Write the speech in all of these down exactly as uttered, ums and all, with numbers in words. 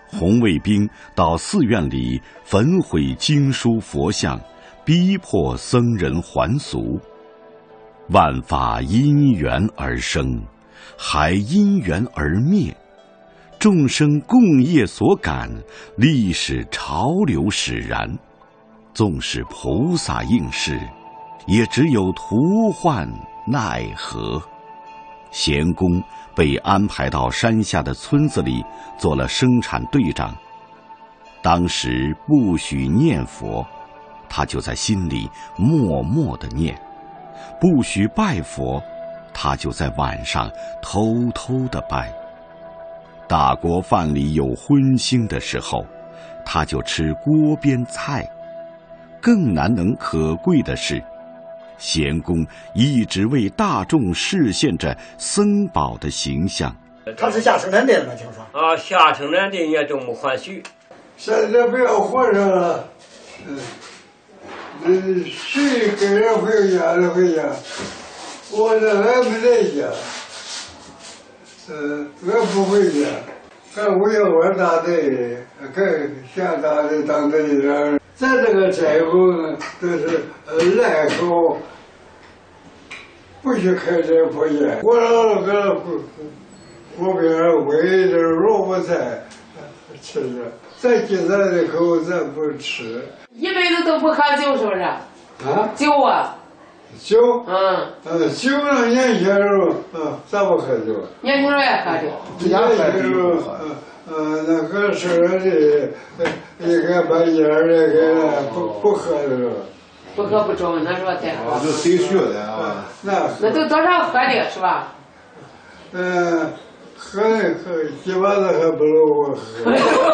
红卫兵到寺院里焚毁经书佛像，逼迫僧人还俗。万法因缘而生，还因缘而灭。众生共业所感，历史潮流使然。纵是菩萨应世，也只有徒患奈何。贤公被安排到山下的村子里做了生产队长。当时不许念佛，他就在心里默默地念；不许拜佛，他就在晚上偷偷地拜。大锅饭里有荤腥的时候，他就吃锅边菜。更难能可贵的是，贤公一直为大众示现着僧宝的形象。 他是下生产队的吗？听说啊，下生产队也都没还许。 现在不要活着了，嗯，嗯，谁给人回家就回家，我这还没在家，嗯，我不回家，还我要我大队，跟下大队当队长。咱这个斋后呢，都是赖口，不许开这破烟。我老个锅边煨的萝卜菜吃着，咱今咱的口咱不吃。 一辈子都不喝酒，是不是？ 啊？ 酒啊？ 酒？ 嗯。 嗯，酒呢，年轻时候，嗯，咱不喝酒。 年轻时候也喝酒。 年轻时候，嗯。嗯，那个是的，应该把烟儿那个不不喝的了。 不喝不中，那时候再喝。 就谁学的啊？ 那那都多少喝的是吧？ 嗯，喝喝几把子还不如我喝。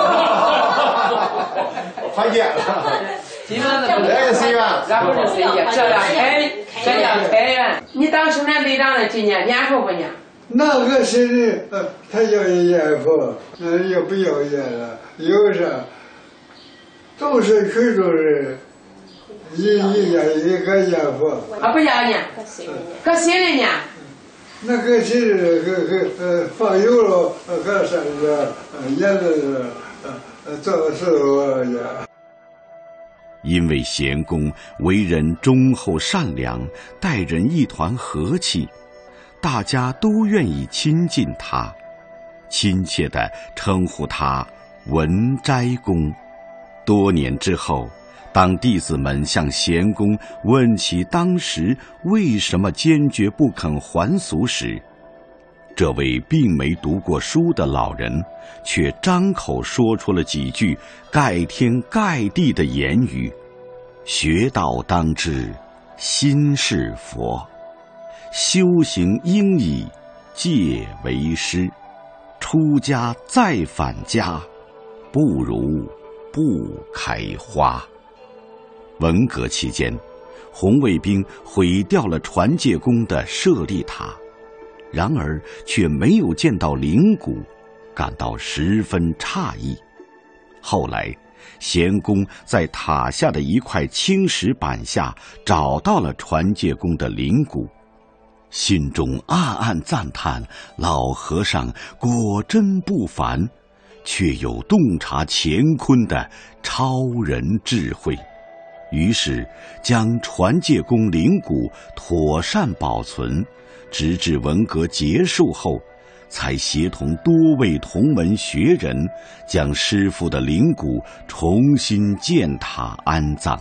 还见了。 几把子不如。 来个谁呀？ 然后是谁呀？这叫开，这叫开源。你当生产队长的今年念佛不念？ 那个谁呢？呃，他要烟佛，那也不要烟了。有啥？都是群众人，一一家一个烟佛。 啊，不要念，搁心里念。 那个谁，个个呃，放油了，搁上边，呃，烟子呃呃，做事我呀。 因为贤公为人忠厚善良，待人一团和气，大家都愿意亲近他，亲切地称呼他文斋公。多年之后，当弟子们向贤公问起当时为什么坚决不肯还俗时，这位并没读过书的老人却张口说出了几句盖天盖地的言语：学道当知心是佛，修行应以戒为师，出家再返家，不如不开花。文革期间，红卫兵毁掉了传戒宫的舍利塔，然而却没有见到灵骨，感到十分诧异。后来贤公在塔下的一块青石板下找到了传戒宫的灵骨，心中暗暗赞叹老和尚果真不凡，却有洞察乾坤的超人智慧。于是将传戒宫灵骨妥善保存，直至文革结束后，才协同多位同门学人将师父的灵骨重新建塔安葬。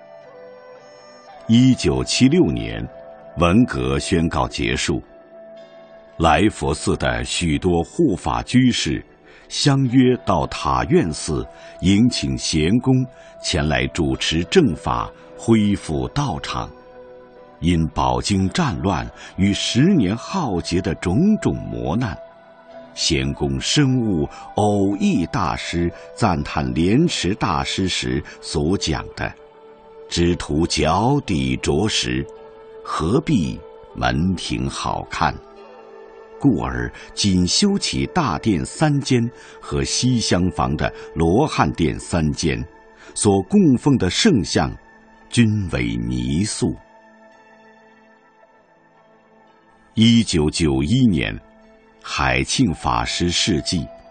一九七六年，文革宣告结束，来佛寺的许多护法居士相约到塔院寺迎请贤公前来主持正法，恢复道场。因饱经战乱与十年浩劫的种种磨难，贤公深悟偶益大师赞叹莲池大师时所讲的：只图脚底着实，何必门庭好看？故而仅修起大殿三间和西厢房的罗汉殿三间，所供奉的圣像均为泥塑。一九九一年，海庆法师事迹，